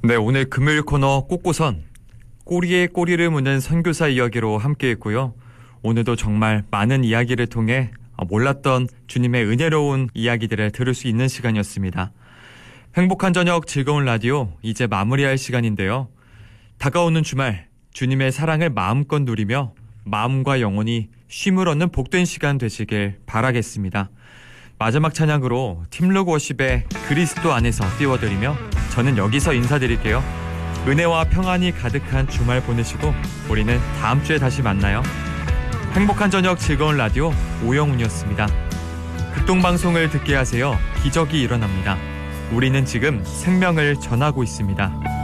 네, 오늘 금요일 코너 꽃고선 꼬리에 꼬리를 무는 선교사 이야기로 함께했고요. 오늘도 정말 많은 이야기를 통해 몰랐던 주님의 은혜로운 이야기들을 들을 수 있는 시간이었습니다. 행복한 저녁 즐거운 라디오 이제 마무리할 시간인데요. 다가오는 주말 주님의 사랑을 마음껏 누리며 마음과 영혼이 쉼을 얻는 복된 시간 되시길 바라겠습니다. 마지막 찬양으로 팀룩 워십의 그리스도 안에서 띄워드리며 저는 여기서 인사드릴게요. 은혜와 평안이 가득한 주말 보내시고 우리는 다음 주에 다시 만나요. 행복한 저녁 즐거운 라디오 오영훈이었습니다. 극동방송을 듣게 하세요. 기적이 일어납니다. 우리는 지금 생명을 전하고 있습니다.